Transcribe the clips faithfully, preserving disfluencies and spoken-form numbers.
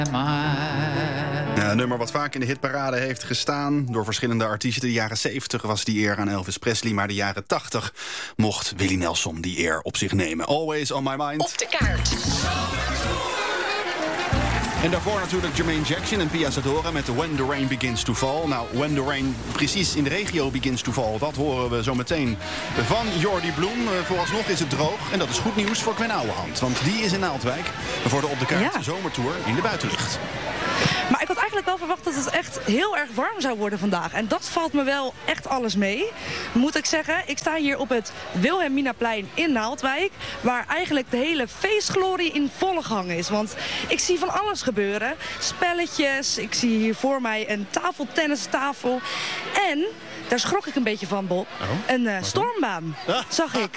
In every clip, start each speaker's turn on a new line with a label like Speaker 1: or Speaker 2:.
Speaker 1: Ja, een nummer wat vaak in de hitparade heeft gestaan door verschillende artiesten. De jaren zeventig was die eer aan Elvis Presley, maar de jaren tachtig mocht Willie Nelson die eer op zich nemen. Always on my mind.
Speaker 2: Op de kaart.
Speaker 1: En daarvoor natuurlijk Jermaine Jackson en Pia Zadora met When the Rain Begins to Fall. Nou, When the Rain precies in de regio begins to fall, dat horen we zo meteen van Jordi Bloem. Vooralsnog is het droog en dat is goed nieuws voor Gwen Ouwehand. Want die is in Naaldwijk voor de Op de Kaart
Speaker 3: Ja.
Speaker 1: zomertour in de buitenlucht.
Speaker 3: Maar ik had eigenlijk wel verwacht dat het echt heel erg warm zou worden vandaag. En dat valt me wel echt alles mee. Moet ik zeggen, ik sta hier op het Wilhelminaplein in Naaldwijk. Waar eigenlijk de hele feestglorie in volle gang is. Want ik zie van alles gebeuren. Spelletjes, ik zie hier voor mij een tafeltennistafel. En, daar schrok ik een beetje van, Bob.
Speaker 1: Oh,
Speaker 3: een uh, stormbaan, zag ik.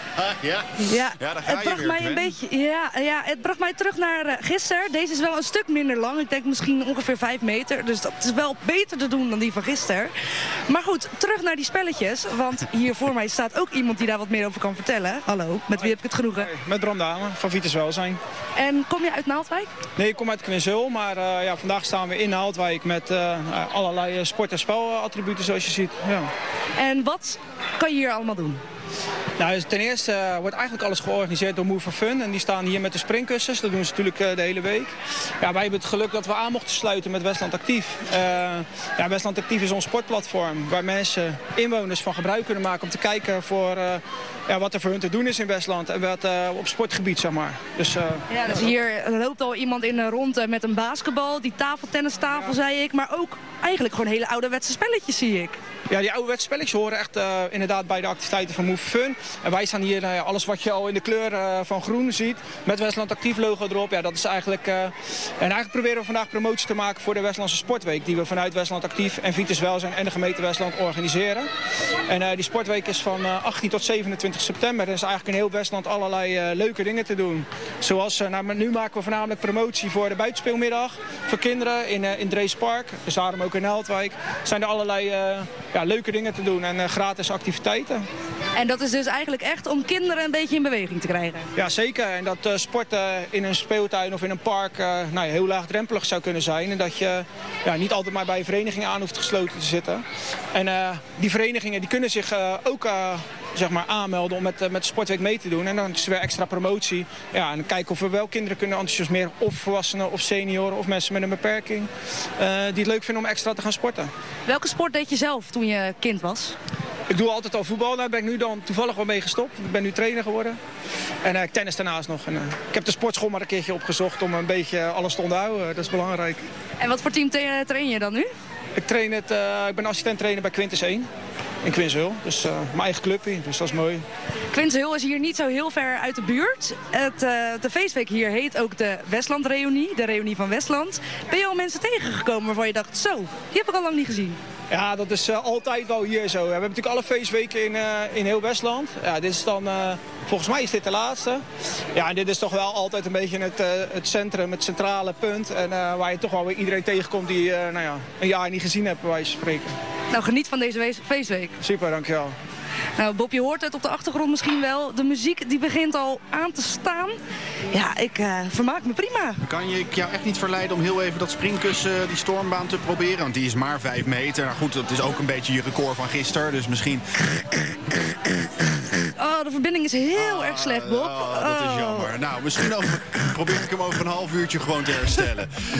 Speaker 1: Ja,
Speaker 3: Ja,
Speaker 1: ja daar ga
Speaker 3: het
Speaker 1: je
Speaker 3: bracht
Speaker 1: weer,
Speaker 3: mij
Speaker 1: Gwen.
Speaker 3: een beetje, ja, ja, het bracht mij terug naar uh, gisteren. Deze is wel een stuk minder lang. Ik denk misschien ongeveer vijf meter. Dus dat is wel beter te doen dan die van gisteren. Maar goed, terug naar die spelletjes. Want hier voor mij staat ook iemand die daar wat meer over kan vertellen. Hallo, met wie heb ik het genoegen?
Speaker 4: Hey, met Bram Dame van Vitus Welzijn.
Speaker 3: En kom je uit Naaldwijk?
Speaker 4: Nee, ik kom uit Quinzul, maar uh, ja, vandaag staan we in Naaldwijk met uh, allerlei uh, sport- en spelattributen zoals je ziet. Ja.
Speaker 3: En wat kan je hier allemaal doen?
Speaker 4: Nou, dus ten eerste uh, wordt eigenlijk alles georganiseerd door Move for Fun. En die staan hier met de springkussens. Dat doen ze natuurlijk uh, de hele week. Ja, wij hebben het geluk dat we aan mochten sluiten met Westland Actief. Uh, ja, Westland Actief is ons sportplatform waar mensen, inwoners van gebruik kunnen maken om te kijken voor uh, ja, wat er voor hun te doen is in Westland. En wat uh, op sportgebied, zeg maar. Dus, uh,
Speaker 3: Ja, dus hier loopt al iemand in een rond met een basketbal. Die tafeltennistafel, ja. zei ik. Maar ook eigenlijk gewoon hele ouderwetse spelletjes, zie ik.
Speaker 4: Ja, die ouderwetse spelletjes horen echt uh, inderdaad bij de activiteiten van Move Fun. En wij staan hier, uh, alles wat je al in de kleur uh, van groen ziet, met Westland Actief logo erop. Ja, dat is eigenlijk, uh, en eigenlijk proberen we vandaag promotie te maken voor de Westlandse Sportweek, die we vanuit Westland Actief en Vitus Welzijn en de gemeente Westland organiseren. En uh, die sportweek is van uh, achttien tot zevenentwintig september. Er is eigenlijk in heel Westland allerlei uh, leuke dingen te doen. Zoals, uh, nou, nu maken we voornamelijk promotie voor de buitenspeelmiddag voor kinderen in, uh, in Drees Park. Dus daarom ook in Naaldwijk zijn er allerlei uh, ja, leuke dingen te doen en uh, gratis activiteiten.
Speaker 3: En dat is dus eigenlijk echt om kinderen een beetje in beweging te krijgen?
Speaker 4: Ja, zeker. En dat uh, sporten in een speeltuin of in een park uh, nou, heel laagdrempelig zou kunnen zijn. En dat je ja, niet altijd maar bij een vereniging aan hoeft gesloten te zitten. En uh, die verenigingen die kunnen zich uh, ook uh, zeg maar aanmelden om met, uh, met de Sportweek mee te doen. En dan is er weer extra promotie. Ja, en kijken of we wel kinderen kunnen enthousiasmeren. Of volwassenen of senioren of mensen met een beperking. Uh, die het leuk vinden om extra te gaan sporten.
Speaker 3: Welke sport deed je zelf toen je kind was?
Speaker 4: Ik doe altijd al voetbal, daar ben ik nu dan toevallig wel mee gestopt. Ik ben nu trainer geworden. En uh, ik tennis daarnaast nog. En, uh, ik heb de sportschool maar een keertje opgezocht om een beetje alles te onderhouden. Dat is belangrijk.
Speaker 3: En wat voor team te- train je dan nu?
Speaker 4: Ik, train het, uh, ik ben assistent trainer bij Quintus één in Quinzul. Dus uh, mijn eigen clubje, dus dat is mooi.
Speaker 3: Quinzul is hier niet zo heel ver uit de buurt. Het, uh, de feestweek hier heet ook de Westland Reunie, de Reunie van Westland. Ben je al mensen tegengekomen waarvan je dacht, zo, die heb ik al lang niet gezien?
Speaker 4: Ja, dat is uh, altijd wel hier zo. We hebben natuurlijk alle feestweken in, uh, in heel Westland. Ja, dit is dan, uh, volgens mij is dit de laatste. Ja, en dit is toch wel altijd een beetje het, uh, het centrum, het centrale punt. En uh, waar je toch wel weer iedereen tegenkomt die uh, nou ja, een jaar niet gezien hebt, bij wijze van spreken.
Speaker 3: Nou, geniet van deze wees- feestweek.
Speaker 4: Super, dankjewel.
Speaker 3: Nou, Bob, je hoort het op de achtergrond misschien wel. De muziek die begint al aan te staan. Ja, ik uh, vermaak me prima.
Speaker 1: Kan je ik jou echt niet verleiden om heel even dat springkussen, die stormbaan te proberen? Want die is maar vijf meter. Nou goed, dat is ook een beetje je record van gisteren. Dus misschien...
Speaker 3: Oh, de verbinding is heel
Speaker 1: ah,
Speaker 3: erg slecht, Bob.
Speaker 1: Oh, dat is
Speaker 3: Oh.
Speaker 1: jammer. Nou, misschien over, probeer ik hem over een half uurtje gewoon te herstellen.